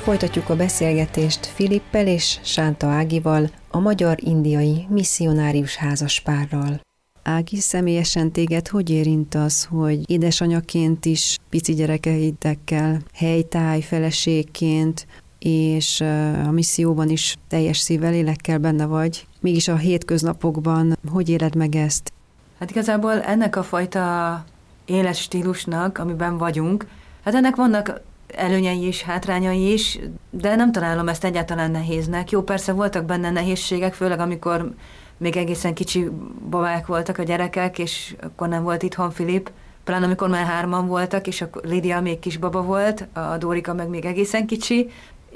Folytatjuk a beszélgetést Filippel és Sánta Ágival, a magyar-indiai misszionárius házaspárral. Ági, személyesen téged hogy érint az, hogy édesanyaként is, pici gyerekeidekkel, helytáj feleségként, és a misszióban is teljes szívvel, lélekkel benne vagy? Mégis a hétköznapokban hogy éled meg ezt? Hát igazából ennek a fajta életstílusnak, amiben vagyunk, hát ennek vannak előnyei is, hátrányai is, de nem találom ezt egyáltalán nehéznek. Jó, persze voltak benne nehézségek, főleg amikor még egészen kicsi babák voltak a gyerekek, és akkor nem volt itthon Filip, pláne amikor már 3 voltak, és akkor Lídia még kisbaba volt, a Dórika meg még egészen kicsi,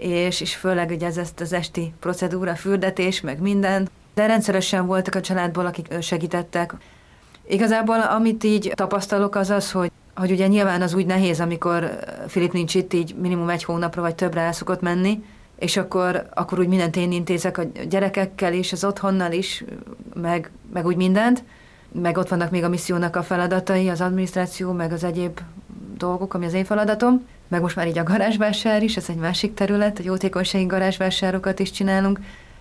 és főleg ugye ez az esti procedúra, fürdetés, meg minden. De rendszeresen voltak a családból, akik segítettek. Igazából amit így tapasztalok az, hogy ugye nyilván az úgy nehéz, amikor Filip nincs itt, így minimum 1 hónapra vagy többre el szokott menni, és akkor úgy mindent én intézek a gyerekekkel is, az otthonnal is, meg úgy mindent. Meg ott vannak még a missziónak a feladatai, az adminisztráció, meg az egyéb dolgok, ami az én feladatom. Meg most már így a garázsvásár is, ez egy másik terület, a jótékonysági garázsvásárokat is csinálunk.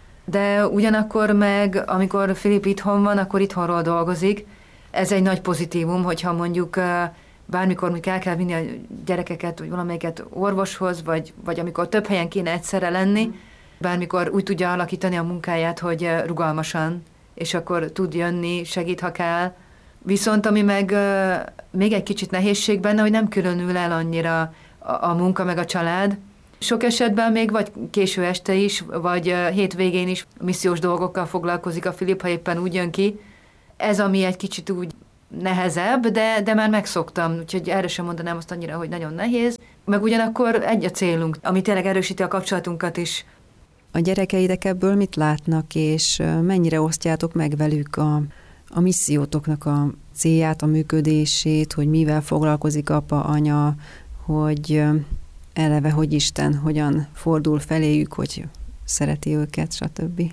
De ugyanakkor meg, amikor Filip itthon van, akkor itthonról dolgozik. Ez egy nagy pozitívum, hogyha mondjuk bármikor el kell vinni a gyerekeket, vagy valamelyiket orvoshoz, vagy amikor több helyen kéne egyszerre lenni, bármikor úgy tudja alakítani a munkáját, hogy rugalmasan, és akkor tud jönni, segít, ha kell. Viszont ami meg még egy kicsit nehézség benne, hogy nem különül el annyira a munka meg a család. Sok esetben még vagy késő este is, vagy hétvégén is missziós dolgokkal foglalkozik a Filip, ha éppen úgy jön ki. Ez, ami egy kicsit úgy nehezebb, de már megszoktam, úgyhogy erre sem mondanám azt annyira, hogy nagyon nehéz. Meg ugyanakkor egy a célunk, ami tényleg erősíti a kapcsolatunkat is. A gyerekeidek ebből mit látnak, és mennyire osztjátok meg velük a missziótoknak a célját, a működését, hogy mivel foglalkozik apa, anya, hogy eleve, hogy Isten hogyan fordul feléjük, hogy szereti őket, stb.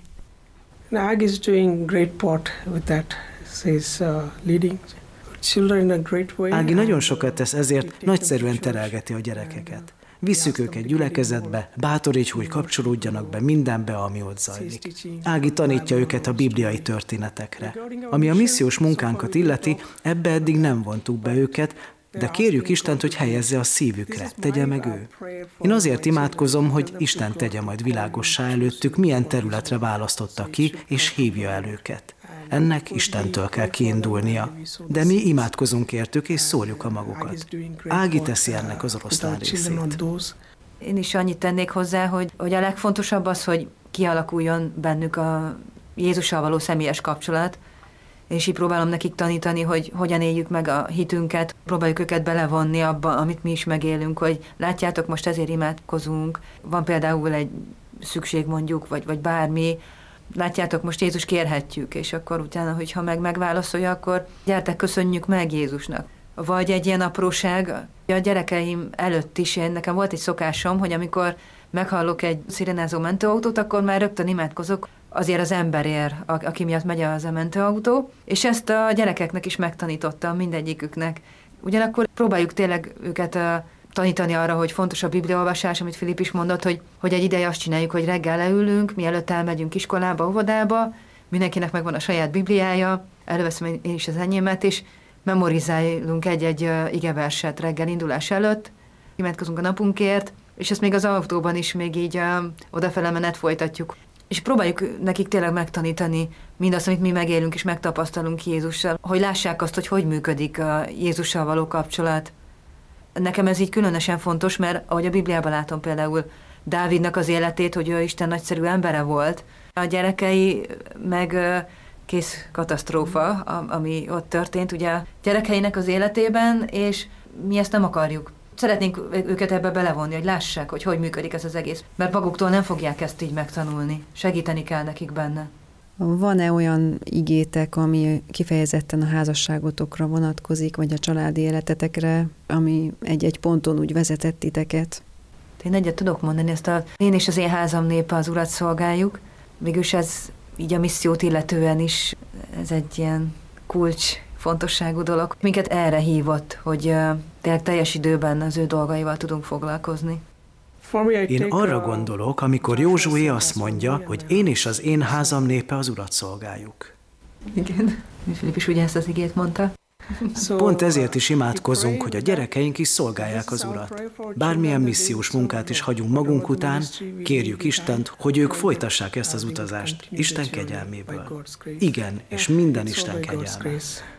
Ag is doing great part with that. He's leading children in a great way. Ági nagyon sokat tesz, ezért nagyszerűen terelgeti a gyerekeket. Visszük őket gyülekezetbe, bátorítjuk, hogy kapcsolódjanak be mindenbe, ami ott zajlik. Ági tanítja őket a bibliai történetekre. Ami a missziós munkánkat illeti, ebbe eddig nem vontuk be őket, de kérjük Istent, hogy helyezze a szívükre, tegye meg ő. Én azért imádkozom, hogy Isten tegye majd világossá előttük, milyen területre választotta ki, és hívja el őket. Ennek Istentől kell kiindulnia. De mi imádkozunk értük, és szórjuk a magukat. Ági teszi ennek az oroszlán részét. Én is annyit tennék hozzá, hogy a legfontosabb az, hogy kialakuljon bennük a Jézussal való személyes kapcsolat, és így próbálom nekik tanítani, hogy hogyan éljük meg a hitünket, próbáljuk őket belevonni abba, amit mi is megélünk, hogy látjátok, most ezért imádkozunk, van például egy szükség mondjuk, vagy bármi, látjátok, most Jézus kérhetjük, és akkor utána, hogyha megválaszolja, akkor gyertek, köszönjük meg Jézusnak. Vagy egy ilyen apróság, a gyerekeim előtt is, nekem volt egy szokásom, hogy amikor meghallok egy szirénázó mentőautót, akkor már rögtön imádkozok azért az emberért, aki miatt megy az a mentőautó, és ezt a gyerekeknek is megtanítottam, mindegyiküknek. Ugyanakkor próbáljuk tényleg őket tanítani arra, hogy fontos a bibliaolvasás, amit Filip is mondott, hogy egy ideje azt csináljuk, hogy reggel leülünk, mielőtt elmegyünk iskolába, óvodába, mindenkinek megvan a saját bibliája, előveszem én is az enyémet, és memorizálunk egy igeverset reggel indulás előtt, imádkozunk a napunkért, és ezt még az autóban is még így odafele menet folytatjuk. És próbáljuk nekik tényleg megtanítani mindazt, amit mi megélünk és megtapasztalunk Jézussal, hogy lássák azt, hogy működik a Jézussal való kapcsolat. Nekem ez így különösen fontos, mert ahogy a Bibliában látom például Dávidnak az életét, hogy ő Isten nagyszerű embere volt, a gyerekei meg kész katasztrófa, ami ott történt ugye a gyerekeinek az életében, és mi ezt nem akarjuk. Szeretnénk őket ebbe belevonni, hogy lássák, hogy működik ez az egész. Mert maguktól nem fogják ezt így megtanulni. Segíteni kell nekik benne. Van-e olyan igétek, ami kifejezetten a házasságotokra vonatkozik, vagy a családi életetekre, ami egy-egy ponton úgy vezetett titeket? Én egyet tudok mondani, én és az én házam népe az Urat szolgáljuk. Mégis ez így a missziót illetően is, ez egy ilyen kulcs fontosságú dolog. Minket erre hívott, hogy tényleg teljes időben az ő dolgaival tudunk foglalkozni. Én arra gondolok, amikor Józsué azt mondja, hogy én és az én házam népe az Urat szolgáljuk. Igen, Filip is ugye ezt az igét mondta. Pont ezért is imádkozunk, hogy a gyerekeink is szolgálják az Urat. Bármilyen missziós munkát is hagyunk magunk után, kérjük Istent, hogy ők folytassák ezt az utazást Isten kegyelméből. Igen, és minden Isten kegyelme.